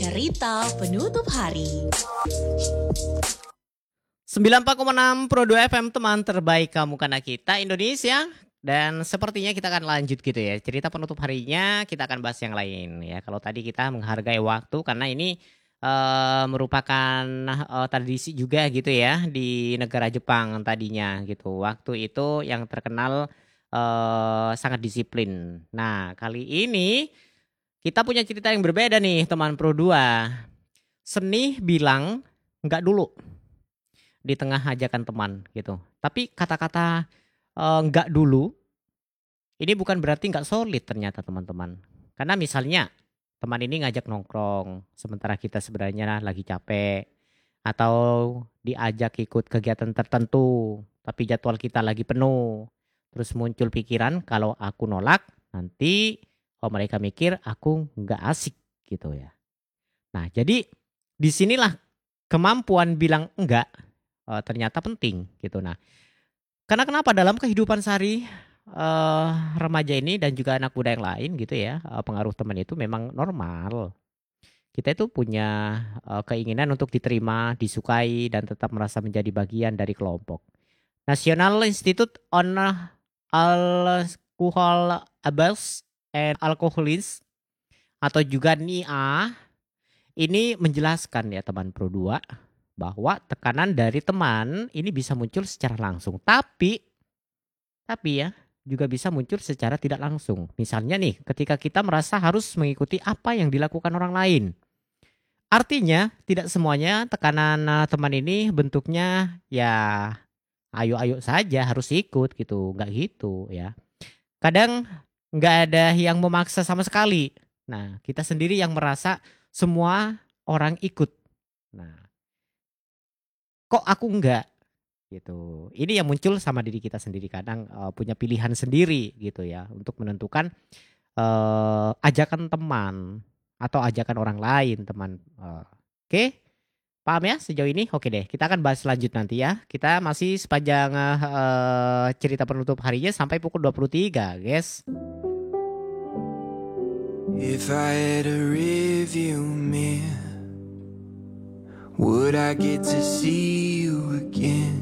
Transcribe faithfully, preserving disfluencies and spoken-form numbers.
Cerita Penutup Hari. sembilan puluh empat koma enam Pro dua F M, teman terbaik kamu karena kita Indonesia. Dan sepertinya kita akan lanjut gitu ya. Cerita penutup harinya kita akan bahas yang lain ya. Kalau tadi kita menghargai waktu karena ini uh, merupakan uh, tradisi juga gitu ya di negara Jepang tadinya gitu. Waktu itu yang terkenal uh, sangat disiplin. Nah, kali ini kita punya cerita yang berbeda nih teman Pro dua. Seni bilang enggak dulu di tengah ajakan teman gitu. Tapi kata-kata e, enggak dulu ini bukan berarti enggak solid ternyata teman-teman. Karena misalnya teman ini ngajak nongkrong sementara kita sebenarnya lagi capek, atau diajak ikut kegiatan tertentu tapi jadwal kita lagi penuh. Terus muncul pikiran kalau aku nolak nanti oh mereka mikir aku enggak asik gitu ya. Nah, jadi disinilah kemampuan bilang enggak Uh, ternyata penting gitu. Nah, karena kenapa dalam kehidupan sehari uh, remaja ini dan juga anak muda yang lain gitu ya, uh, pengaruh teman itu memang normal. Kita itu punya uh, keinginan untuk diterima, disukai dan tetap merasa menjadi bagian dari kelompok. National Institute on Alcohol Abuse and Alcoholism atau juga N I A ini menjelaskan ya teman Pro dua bahwa tekanan dari teman ini bisa muncul secara langsung, tapi tapi ya juga bisa muncul secara tidak langsung. Misalnya nih, ketika kita merasa harus mengikuti apa yang dilakukan orang lain. Artinya tidak semuanya tekanan uh, teman ini bentuknya ya ayo-ayo saja harus ikut gitu, nggak gitu ya. Kadang nggak ada yang memaksa sama sekali. Nah, kita sendiri yang merasa semua orang ikut. Nah, kok aku enggak gitu. Ini yang muncul sama diri kita sendiri, kadang uh, punya pilihan sendiri gitu ya untuk menentukan uh, ajakan teman atau ajakan orang lain teman. Uh, Oke, okay? Paham ya sejauh ini? Oke deh, kita akan bahas lanjut nanti ya. Kita masih sepanjang uh, cerita penutup harinya sampai pukul dua puluh tiga, guys. If I had a review mirror, would I get to see you again?